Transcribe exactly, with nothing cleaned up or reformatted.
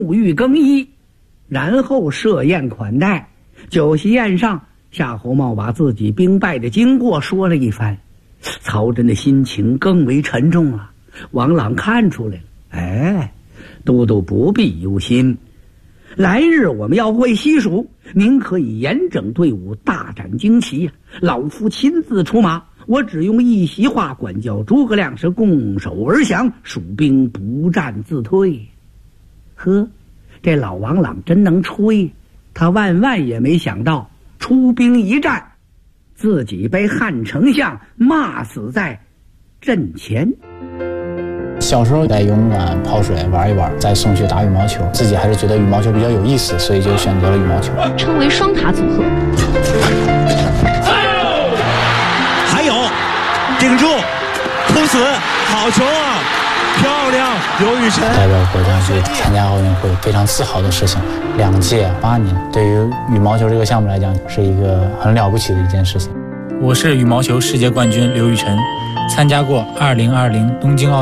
沐浴更衣，然后设宴款待。酒席宴上，夏侯茂把自己兵败的经过说了一番，曹真的心情更为沉重了。王朗看出来了，哎，都督不必忧心，来日我们要会西蜀，您可以严整队伍，大展旌旗，老夫亲自出马，我只用一席话管教诸葛亮是拱手而降，蜀兵不战自退。呵，这老王朗真能吹，他万万也没想到出兵一战，自己被汉丞相骂死在阵前。 小时候在游泳馆泡水玩一玩，再送去打羽毛球，自己还是觉得羽毛球比较有意思，所以就选择了羽毛球， 称为双塔组合。 还有顶住突死，好球啊，漂亮，刘雨辰代表国家去参加奥运会，非常自豪的事情。两届八年，对于羽毛球这个项目来讲，是一个很了不起的一件事情。 我是羽毛球世界冠军刘雨辰，参加过二零二零东京奥运